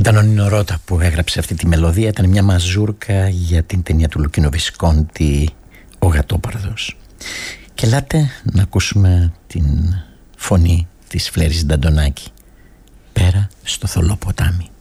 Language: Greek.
Ήταν ο Νίνο Ρώτα που έγραψε αυτή τη μελωδία. Ήταν μια μαζούρκα για την ταινία του Λουκίνο Βισκόντι, Ο Γατόπαρδος. Και ελάτε να ακούσουμε την φωνή της Φλέρης Νταντονάκη, πέρα στο θολό ποτάμι.